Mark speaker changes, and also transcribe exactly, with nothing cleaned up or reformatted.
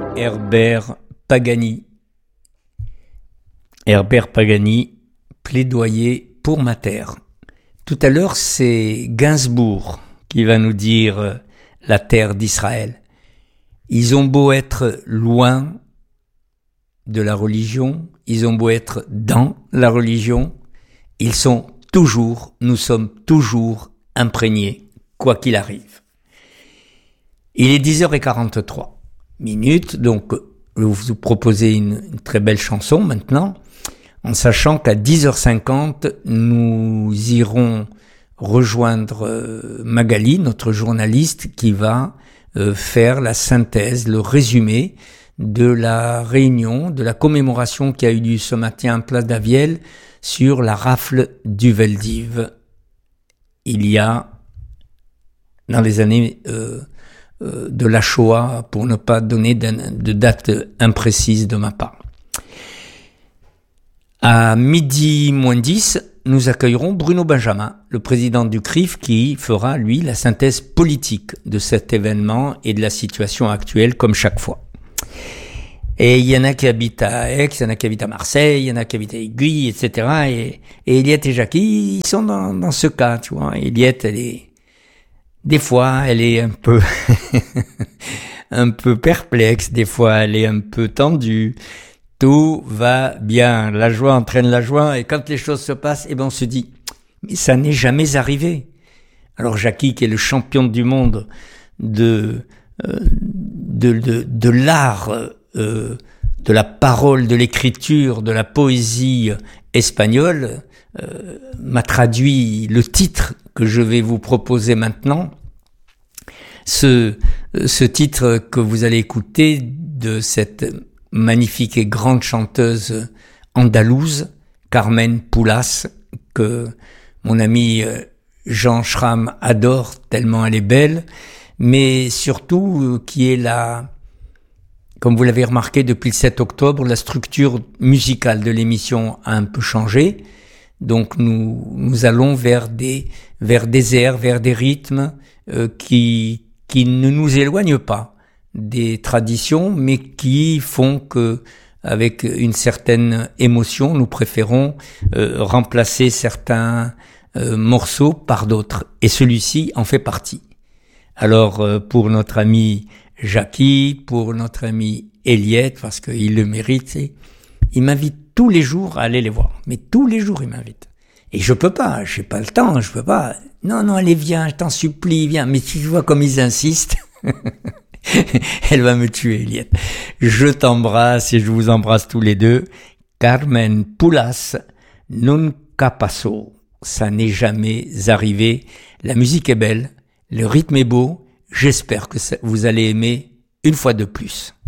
Speaker 1: Herbert Pagani. Herbert Pagani, plaidoyer pour ma terre. Tout à l'heure, c'est Gainsbourg qui va nous dire euh, la terre d'Israël. Ils ont beau être loin de la religion, ils ont beau être dans la religion, ils sont toujours, nous sommes toujours imprégnés, quoi qu'il arrive. Il est dix heures quarante-trois minutes, donc je vais vous proposer une, une très belle chanson maintenant, en sachant qu'à dix heures cinquante, nous irons rejoindre Magali, notre journaliste, qui va euh, faire la synthèse, le résumé de la réunion, de la commémoration qui a eu lieu ce matin en place d'Avielle sur la rafle du Veldiv. Il y a, dans les années euh, euh, de la Shoah, pour ne pas donner de date imprécise de ma part. À midi moins dix, nous accueillerons Bruno Benjamin, le président du C R I F, qui fera, lui, la synthèse politique de cet événement et de la situation actuelle, comme chaque fois. Et il y en a qui habitent à Aix, il y en a qui habitent à Marseille, il y en a qui habitent à Aiguille, et cetera. Et, et Eliette et Jackie, ils sont dans, dans ce cas, tu vois. Eliette, elle est, des fois, elle est un peu, un peu perplexe, des fois, elle est un peu tendue. Tout va bien, la joie entraîne la joie, et quand les choses se passent, eh ben on se dit, mais ça n'est jamais arrivé. Alors Jackie, qui est le champion du monde de euh, de, de, de l'art, euh, de la parole, de l'écriture, de la poésie espagnole, euh, m'a traduit le titre que je vais vous proposer maintenant. Ce, ce titre que vous allez écouter de cette magnifique et grande chanteuse andalouse, Carmen Poulas, que mon ami Jean Schramm adore tellement elle est belle, mais surtout qui est la, comme vous l'avez remarqué depuis le sept octobre, la structure musicale de l'émission a un peu changé. Donc nous nous allons vers des vers des airs, vers des rythmes euh, qui qui ne nous éloignent pas des traditions, mais qui font que, avec une certaine émotion, nous préférons euh, remplacer certains euh, morceaux par d'autres. Et celui-ci en fait partie. Alors, euh, pour notre ami Jackie, pour notre ami Eliette, parce qu'il le mérite, il m'invite tous les jours à aller les voir. Mais tous les jours, il m'invite. Et je peux pas, j'ai pas le temps, je peux pas. Non, non, allez, viens, je t'en supplie, viens. Mais tu vois comme ils insistent. Elle va me tuer, Eliette. Je t'embrasse et je vous embrasse tous les deux. Carmen Poulas, nunca pasó. Ça n'est jamais arrivé. La musique est belle, le rythme est beau. J'espère que ça, vous allez aimer une fois de plus.